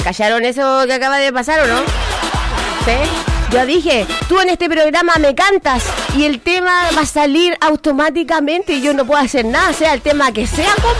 ¿Callaron eso que acaba de pasar o no? ¿Sí? Yo dije, tú en este programa me cantas y el tema va a salir automáticamente y yo no puedo hacer nada, sea el tema que sea, compa.